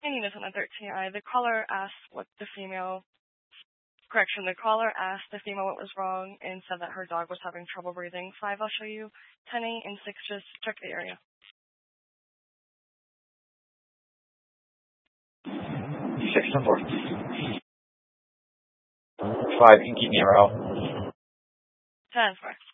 Any is on a 13i. The caller asked the female what was wrong and said that her dog was having trouble breathing. 5, I'll show you. 10, 8, and 6, just check the area. 6 and 4. 5, you can keep me around. 10, 4.